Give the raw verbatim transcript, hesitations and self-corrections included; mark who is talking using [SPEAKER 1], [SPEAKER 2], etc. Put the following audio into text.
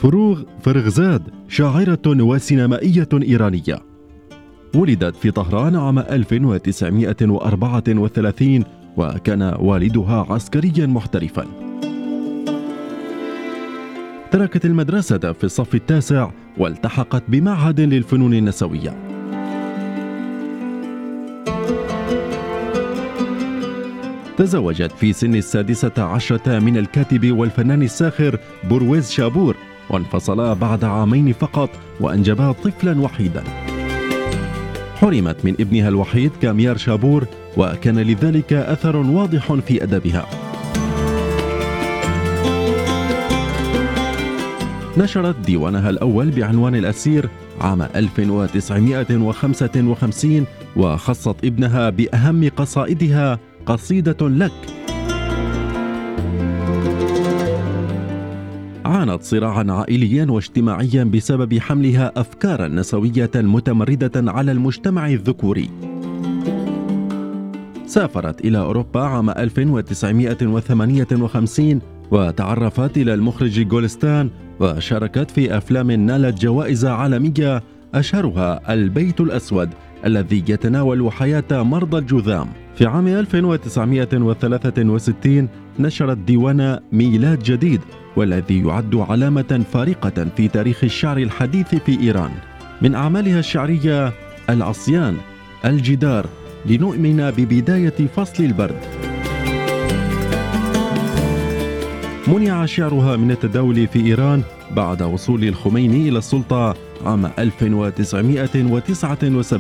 [SPEAKER 1] فروغ فرغزاد شاعرة وسينمائية إيرانية، ولدت في طهران عام ألف وتسعمائة وأربعة وثلاثين، وكان والدها عسكريا محترفا. تركت المدرسة في الصف التاسع والتحقت بمعهد للفنون النسوية. تزوجت في سن السادسة عشرة من الكاتب والفنان الساخر برويز شابور، وانفصلا بعد عامين فقط وأنجبا طفلا وحيدا. حرمت من ابنها الوحيد كاميار شابور، وكان لذلك أثر واضح في أدبها. نشرت ديوانها الأول بعنوان الأسير عام ألف وتسعمائة وخمسة وخمسين، وخصت ابنها بأهم قصائدها قصيدة لك. عانت صراعا عائليا واجتماعيا بسبب حملها أفكارا نسوية متمردة على المجتمع الذكوري. سافرت إلى أوروبا عام ألف وتسعمائة وثمانية وخمسين، وتعرفت إلى المخرج غولستان، وشاركت في أفلام نالت جوائز عالمية، أشهرها البيت الأسود الذي يتناول حياة مرضى الجذام. في عام ألف وتسعمائة وثلاثة وستين نشرت ديوان ميلاد جديد، والذي يعد علامة فارقة في تاريخ الشعر الحديث في إيران. من أعمالها الشعرية العصيان، الجدار، لنؤمن ببداية فصل البرد. منع شعرها من التداول في إيران بعد وصول الخميني إلى السلطة عام ألف وتسعمائة وتسعة وسبعين.